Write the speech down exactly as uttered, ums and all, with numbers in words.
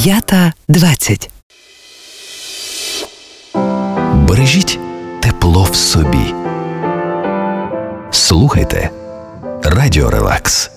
П'ята двадцять. Бережіть тепло в собі. Слухайте Радіо Релакс.